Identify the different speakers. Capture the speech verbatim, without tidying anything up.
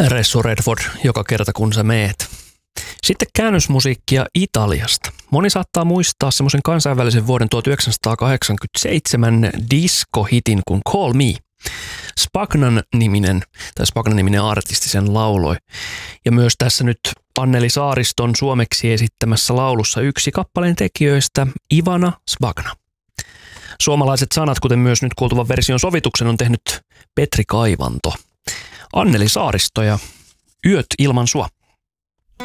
Speaker 1: Ressu Redford, joka kerta kun sä meet. Sitten käännösmusiikkia Italiasta. Moni saattaa muistaa semmoisen kansainvälisen vuoden tuhatyhdeksänsataakahdeksankymmentäseitsemän disco-hitin kuin Call Me. Spagnan niminen, tai Spagnan niminen artisti sen lauloi. Ja myös tässä nyt Anneli Saariston suomeksi esittämässä laulussa yksi kappaleen tekijöistä, Ivana Spagna. Suomalaiset sanat, kuten myös nyt kuultuvan version sovituksen, on tehnyt Petri Kaivanto. Anneli Saaristo ja Yöt ilman sua.